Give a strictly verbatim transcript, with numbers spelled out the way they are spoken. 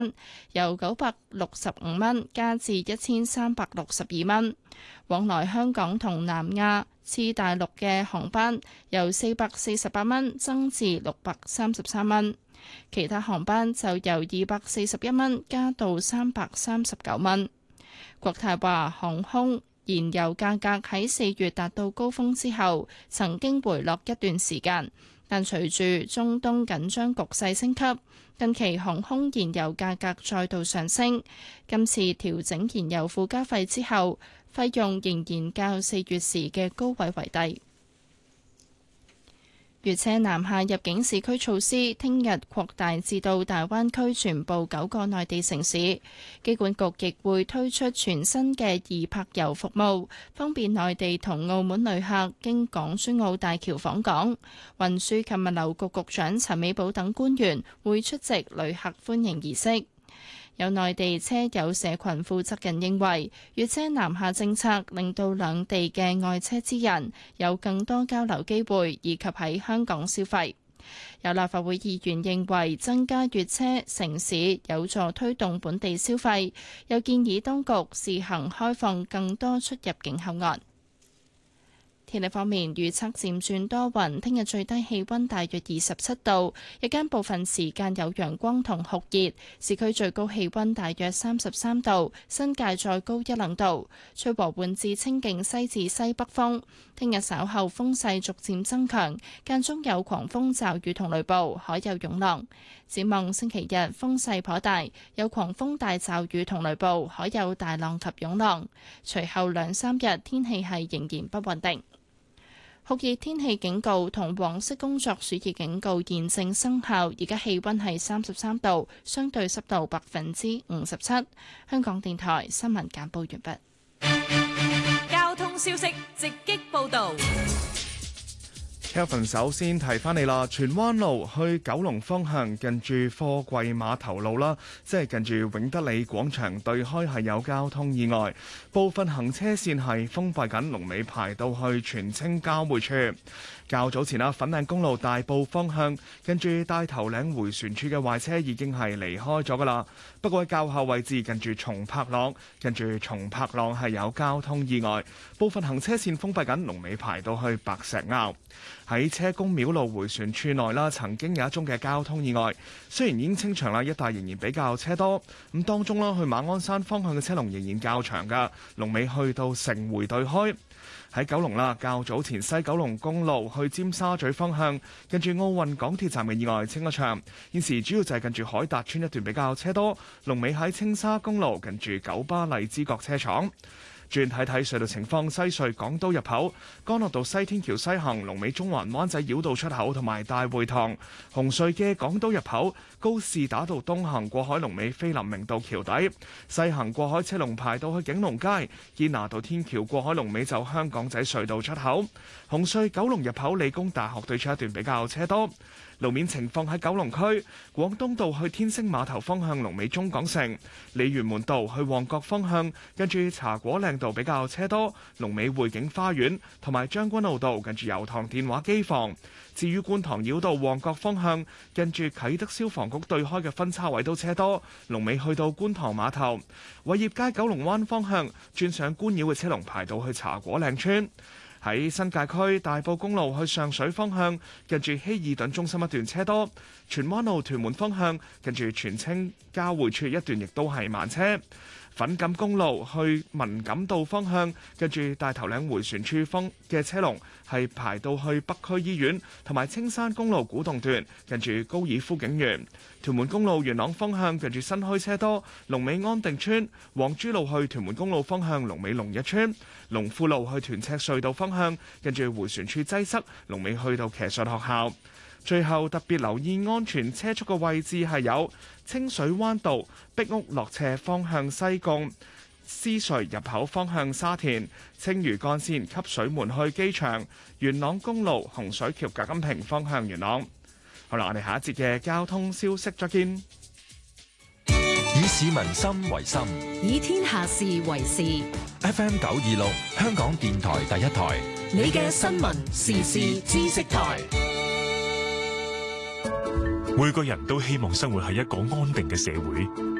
由九百六十五蚊加至一千三百六十二蚊。往來香港同南亞次大陸嘅航班由四百四十八蚊增至六百三十三蚊，其他航班就由二百四十一蚊加到三百三十九蚊。國泰話，航空燃油價格喺四月達到高峰之後，曾經回落一段時間，但隨住中東緊張局勢升級，近期航空燃油價格再度上升。今次調整燃油附加費之後，費用仍然較四月時嘅高位為低。粵車南下入境市區措施聽日擴大至到大灣區全部九個內地城市，機管局亦會推出全新嘅易泊遊服務，方便內地同澳門旅客經港珠澳大橋訪港。運輸及物流局局長陳美寶等官員會出席旅客歡迎儀式。有內地車友社群負責人認為，粵車南下政策令到兩地嘅愛車之人有更多交流機會，以及喺香港消費。有立法會議員認為，增加粵車城市有助推動本地消費，又建議當局試行開放更多出入境口岸。天氣方面，預測漸轉多雲，聽日最低氣溫大約二十七度，日間部分時間有陽光同酷熱，市區最高氣溫大約三十三度，新界再高一兩度，吹和緩至清勁西至西北風。聽日稍後風勢逐漸增強，間中有狂風驟雨同雷暴，海有湧浪。展望星期日風勢頗大，有狂風大驟雨同雷暴，海有大浪及湧浪。隨後兩三日天氣係仍然不穩定。酷熱天氣警告同黃色工作暑熱警告現正生效，而家氣溫係三十三度，相對濕度百分之五十七。香港電台新聞簡報完畢。交通消息直擊報道。 Kevin 首先提翻你啦，荃灣路去九龍方向近住貨櫃碼頭路啦，即係近住永德里廣場對開係有交通意外，部分行車線係封閉緊，龍尾排到去荃青交匯處。較早前啦，粉嶺公路大埔方向近住大頭嶺迴旋處嘅壞車已經係離開咗噶啦，不過喺較後位置近住松柏塱，近住松柏塱係有交通意外，部分行車線封閉緊，龍尾排到去白石坳。喺車公廟路迴旋處內啦，曾經有一宗嘅交通意外，雖然已經清場啦，一帶仍然比較車多。咁當中啦，去馬鞍山方向嘅車龍仍然較長㗎，龍尾去到城迴對開。喺九龍啦，較早前西九龍公路去尖沙咀方向，近住奧運港鐵站嘅意外清咗場，現時主要就係近住海達邨一段比較車多，龍尾喺青沙公路近住九巴荔枝角車廠。轉睇睇隧道情況，西隧港島入口、干諾道西天橋西行、龍尾中環灣仔繞道出口同埋大會堂；紅隧嘅港島入口、高士打道東行過海龍尾菲林明道橋底；西行過海車龍排到去景隆街、堅拿道天橋過海龍尾就香港仔隧道出口；紅隧九龍入口理工大學對出一段比較車多。路面情況喺九龍區，廣東道去天星碼頭方向龍尾中港城；鯉魚門道去旺角方向，跟住茶果嶺道比較車多，龍尾匯景花園同埋將軍澳道近住油塘電話機房。至於觀塘繞道旺角方向，近住啟德消防局對開嘅分叉位都車多，龍尾去到觀塘碼頭。偉業街九龍灣方向轉上觀繞嘅車龍排到去茶果嶺村。喺新界區大埔公路去上水方向，近住希爾頓中心一段車多；荃灣路屯門方向近住荃青交匯處一段亦都係慢車。粉錦公路去文錦道方向，近住大頭嶺迴旋處方嘅車龍係排到去北區醫院，同埋青山公路古洞段近住高爾夫景園。屯門公路元朗方向近住新墟車多，龍尾安定村。黃珠路去屯門公路方向龍尾龍日村。龍富路去屯赤隧道方向近住迴旋處擠塞，龍尾去到騎術學校。最後特別留意安全車速嘅位置係有清水灣道、壁屋落斜方向西貢、獅隧入口方向沙田、青嶼幹線汲水門去機場、元朗公路洪水橋隔音屏方向元朗。好啦，我哋下一節嘅交通消息再見。 以市民心為心， 以天下事為事。 F M 九二六香港電台第一台， 你嘅新聞時事知識台。 每個人都希望生活喺一個安定嘅社會。